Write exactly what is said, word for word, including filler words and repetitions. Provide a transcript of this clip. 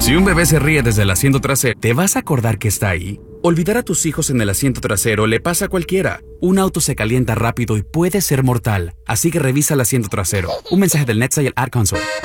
Si un bebé se ríe desde el asiento trasero, ¿te vas a acordar que está ahí? Olvidar a tus hijos en el asiento trasero le pasa a cualquiera. Un auto se calienta rápido y puede ser mortal, así que revisa el asiento trasero. Un mensaje del NetSail Ad Console.